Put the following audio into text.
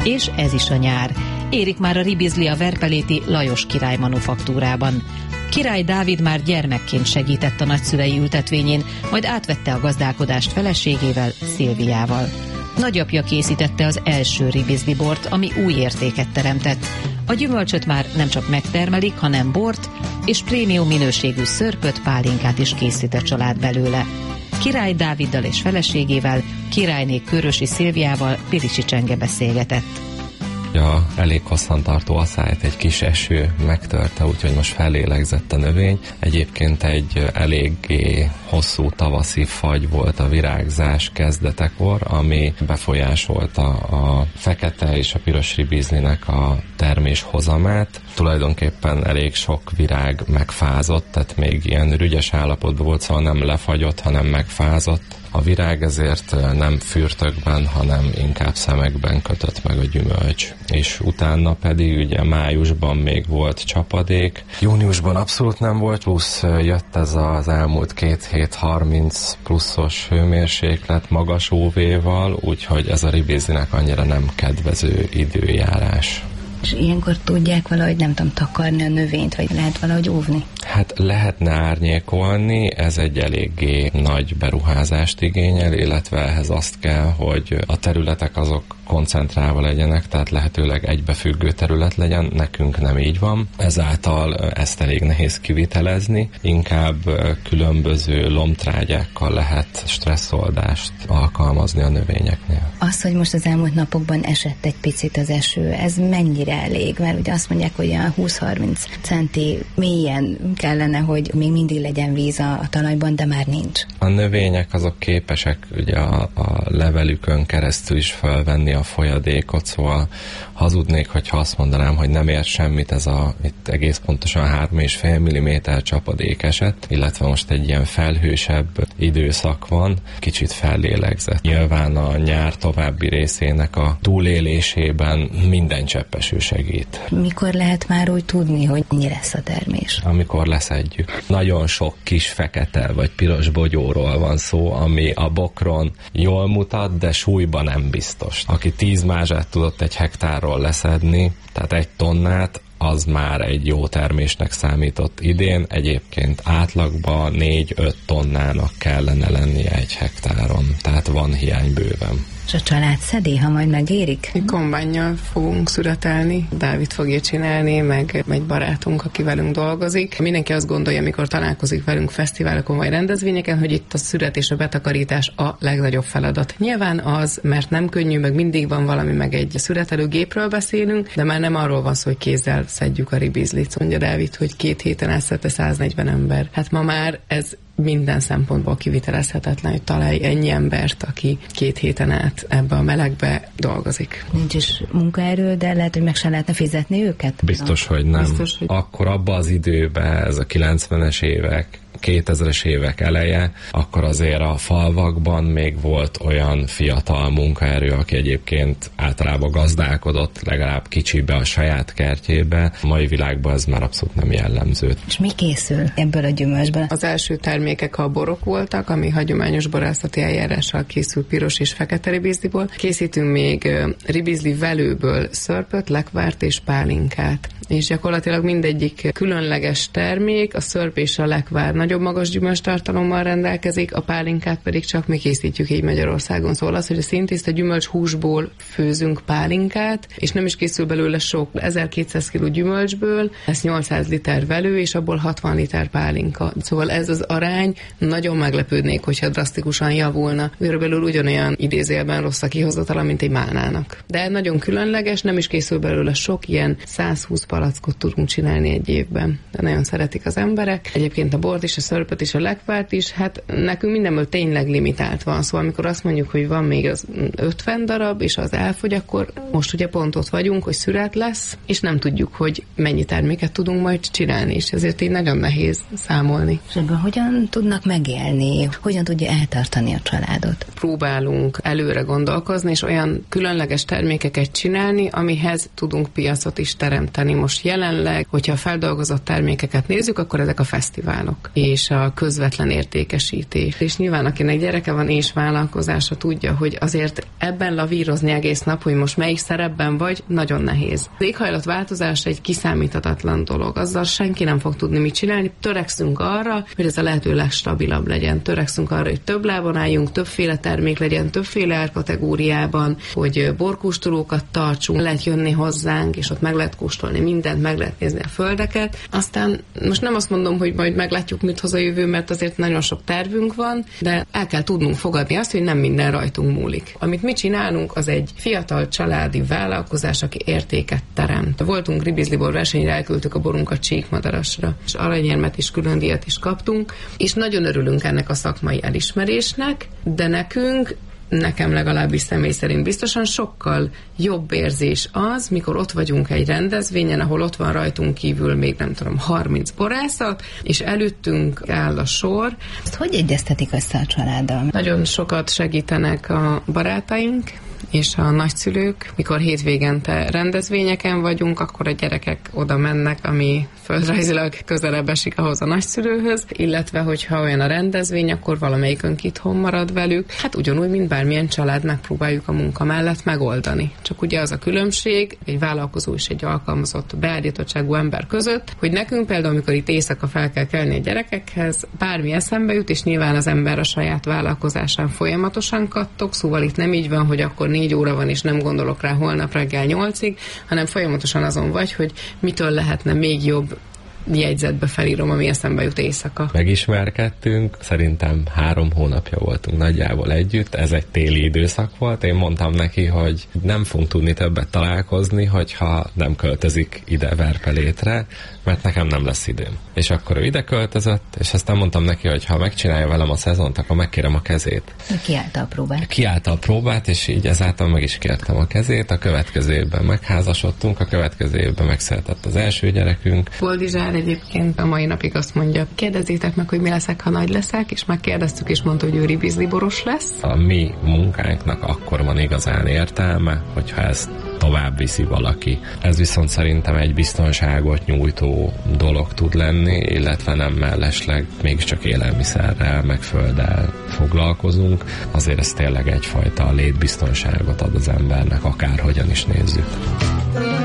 És ez is a nyár. Érik már a ribizli a verpeléti Lajos király manufaktúrában. Király Dávid már gyermekként segített a nagyszülei ültetvényén, majd átvette a gazdálkodást feleségével, Szilviával. Nagyapja készítette az első ribizli bort, ami új értéket teremtett. A gyümölcsöt már nem csak megtermelik, hanem bort és prémium minőségű szörpöt, pálinkát is készít a család belőle. Király Dáviddal és feleségével, királyné Körösi Szilviával Pirisi Csenge beszélgetett. Elég hosszantartó asszályt egy kis eső megtörte, úgyhogy most fellélegzett a növény. Egyébként egy eléggé hosszú tavaszi fagy volt a virágzás kezdetekor, ami befolyásolta a fekete és a piros ribizlinek a termés hozamát. Tulajdonképpen elég sok virág megfázott, tehát még ilyen rügyes állapotban volt, szóval nem lefagyott, hanem megfázott. A virág ezért nem fürtökben, hanem inkább szemekben kötött meg a gyümölcs. És utána pedig ugye májusban még volt csapadék, júniusban abszolút nem volt, plusz jött ez az elmúlt 2 hét 30 pluszos hőmérséklet magas UV-val, úgyhogy ez a ribizlinek annyira nem kedvező időjárás. És ilyenkor tudják valahogy, nem tudom, takarni a növényt, vagy lehet valahogy óvni? Hát lehetne árnyékolni, ez egy eléggé nagy beruházást igényel, illetve ehhez azt kell, hogy a területek azok koncentrálva legyenek, tehát lehetőleg egybefüggő terület legyen, nekünk nem így van. Ezáltal ezt elég nehéz kivitelezni, inkább különböző lombtrágyákkal lehet stresszoldást alkalmazni a növényeknél. Az, hogy most az elmúlt napokban esett egy picit az eső, ez mennyire elég? Mert ugye azt mondják, hogy a 20-30 centi mélyen kellene, hogy még mindig legyen víz a talajban, de már nincs. A növények azok képesek ugye a levelükön keresztül is felvenni a folyadékot, szóval hazudnék, hogyha azt mondanám, hogy nem ér semmit ez itt egész pontosan 3,5 mm csapadék esett, illetve most egy ilyen felhősebb időszak van, kicsit fellélegzett. Nyilván a nyár további részének a túlélésében minden cseppeső segít. Mikor lehet már úgy tudni, hogy mi lesz a termés? Amikor leszedjük. Nagyon sok kis fekete vagy piros bogyóról van szó, ami a bokron jól mutat, de súlyban nem biztos. Aki 10 mázsát tudott egy hektárról leszedni, tehát 1 tonnát, az már egy jó termésnek számított idén. Egyébként átlagban 4-5 tonnának kellene lennie egy hektáron, tehát van hiány bőven. És a család szedi, ha majd megérik? Mi kombánnyal fogunk szüretelni, Dávid fogja csinálni, meg egy barátunk, aki velünk dolgozik. Mindenki azt gondolja, amikor találkozik velünk fesztiválokon vagy rendezvényeken, hogy itt a szüret és a betakarítás a legnagyobb feladat. Nyilván az, mert nem könnyű, meg mindig van valami, meg egy szüretelőgépről beszélünk, de már nem arról van szó, hogy kézzel szedjük a ribizlit. Mondja Dávid, hogy 2 héten átszedte 140 ember. Hát ma már ez minden szempontból kivitelezhetetlen, hogy találj ennyi embert, aki 2 héten át ebbe a melegbe dolgozik. Nincs is munkaerő, de lehet, hogy meg sem lehetne fizetni őket? Biztos, hogy nem. Biztos, hogy... Akkor abban az időben, ez a 90-es évek, 2000-es évek eleje, akkor azért a falvakban még volt olyan fiatal munkaerő, aki egyébként általában gazdálkodott, legalább kicsibe a saját kertjébe. A mai világban ez már abszolút nem jellemző. És mi készül ebből a gyümölcsből? Az első termékek a borok voltak, ami hagyományos borászati eljárással készül piros és fekete ribizliból. Készítünk még ribizli velőből szörpöt, lekvárt és pálinkát. És gyakorlatilag mindegyik különleges termék, a szörp és a lekvár nagyobb magas gyümölcstartalommal rendelkezik, a pálinkát pedig csak mi készítjük így Magyarországon. Szóval az, hogy a színtiszta gyümölcshúsból főzünk pálinkát, és nem is készül belőle sok, 1200 kg gyümölcsből, ez 800 liter velő, és abból 60 liter pálinka. Szóval ez az arány, nagyon meglepődnék, hogyha drasztikusan javulna. Körülbelül ugyanolyan idézőjelben rossz a kihozatala, mint egy málnának. De nagyon különleges, nem is készül belőle sok, ilyen 120 palackot tudunk csinálni egy évben. De nagyon szeretik az emberek. Egyébként a bort és a szörpöt és a lekvárt is, hát nekünk mindenből tényleg limitált van. Szóval amikor azt mondjuk, hogy van még az 50 darab, és az elfogy, akkor most ugye pont ott vagyunk, hogy szüret lesz, és nem tudjuk, hogy mennyi terméket tudunk majd csinálni, és ezért így nagyon nehéz számolni. És ebben hogyan tudnak megélni? Hogyan tudja eltartani a családot? Próbálunk előre gondolkozni, és olyan különleges termékeket csinálni, amihez tudunk piacot is teremteni. Most most jelenleg, hogyha a feldolgozott termékeket nézzük, akkor ezek a fesztiválok és a közvetlen értékesítés. És nyilván akinek gyereke van és vállalkozása tudja, hogy azért ebben lavírozni egész nap, hogy most melyik szerepben vagy, nagyon nehéz. Az éghajlatváltozás egy kiszámíthatatlan dolog. Azzal senki nem fog tudni mit csinálni. Törekszünk arra, hogy ez a lehető legstabilabb legyen. Törekszünk arra, hogy több lábon álljunk, többféle termék legyen, többféle árkategóriában, hogy borkóstolókat tartsunk, lehet jönni hozzánk, és ott meg lehet kóstolni mindent, meg lehet nézni a földeket. Aztán most nem azt mondom, hogy majd meglátjuk, mit hoz a jövő, mert azért nagyon sok tervünk van, de el kell tudnunk fogadni azt, hogy nem minden rajtunk múlik. Amit mi csinálunk, az egy fiatal családi vállalkozás, aki értéket teremt. Voltunk ribizlibor versenyre, elküldtük a borunkat Csíkmadarasra, és aranyérmet is, külön díjat is kaptunk, és nagyon örülünk ennek a szakmai elismerésnek, de nekem legalábbis személy szerint biztosan sokkal jobb érzés az, mikor ott vagyunk egy rendezvényen, ahol ott van rajtunk kívül még 30 borászat, és előttünk áll a sor. Ezt hogy egyeztetik össze a családdal? Nagyon sokat segítenek a barátaink, és a nagyszülők, mikor hétvégente rendezvényeken vagyunk, akkor a gyerekek oda mennek, ami földrajzilag közelebb esik ahhoz a nagyszülőhöz, illetve hogyha olyan a rendezvény, akkor valamelyikünk itthon marad velük. Hát ugyanúgy, mint bármilyen család, megpróbáljuk a munka mellett megoldani. Csak ugye az a különbség, egy vállalkozó és egy alkalmazott beállítottságú ember között, hogy nekünk például, amikor itt éjszaka fel kell kelni a gyerekekhez, bármi eszembe jut, és nyilván az ember a saját vállalkozásán folyamatosan kattog, szóval itt nem így van, hogy akkor 4 óra van, és nem gondolok rá holnap reggel 8-ig, hanem folyamatosan azon vagy, hogy mitől lehetne még jobb jegyzetbe felírom, ami eszembe jut éjszaka. Megismerkedtünk, szerintem 3 hónapja voltunk nagyjából együtt, ez egy téli időszak volt, én mondtam neki, hogy nem fogunk tudni többet találkozni, hogyha nem költözik ide Verpelétre, mert nekem nem lesz időm. És akkor ő ide költözött, és aztán mondtam neki, hogy ha megcsinálja velem a szezont, akkor megkérem a kezét. Kiállta a próbát. Kiállta a próbát, és így ezáltal meg is kértem a kezét. A következő évben megházasodtunk, a következő évben megszületett az első gyerekünk. Boldizsár egyébként a mai napig azt mondja, kérdezzétek meg, hogy mi leszek, ha nagy leszek, és megkérdeztük, és mondta, hogy ő ribizliboros lesz. A mi munkánknak akkor van igazán értelme, hogyha ezt tovább viszi valaki. Ez viszont szerintem egy biztonságot nyújtó dolog tud lenni, illetve nem mellesleg mégiscsak élelmiszerrel, meg földdel foglalkozunk. Azért ez tényleg egyfajta létbiztonságot ad az embernek, akárhogyan is nézzük.